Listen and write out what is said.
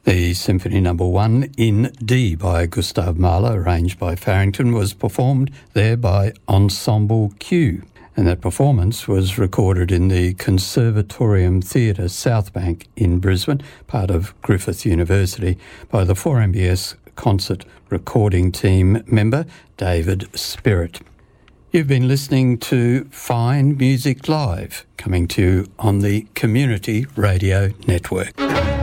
The Symphony No. 1 in D by Gustav Mahler, arranged by Farrington, was performed there by Ensemble Q. And that performance was recorded in the Conservatorium Theatre Southbank in Brisbane, part of Griffith University, by the 4MBS concert recording team member David Spirit. You've been listening to Fine Music Live, coming to you on the Community Radio Network.